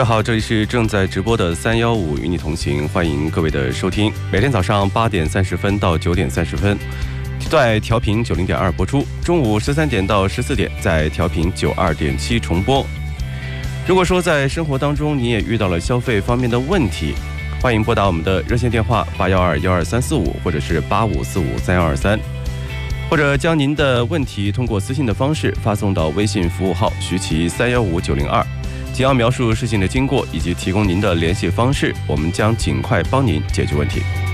位好，这里是正在直播的315与你同行，欢迎各位的收听。每天早上8点30分到9点30分，在调频90.2播出；中午13点到14点，在调频92.7重播。如果说在生活当中你也遇到了消费方面的问题，欢迎拨打我们的热线电话812-12345，或者是85453123，或者将您的问题通过私信的方式发送到微信服务号徐奇315902。仅要描述事情的经过以及提供您的联系方式，我们将尽快帮您解决问题。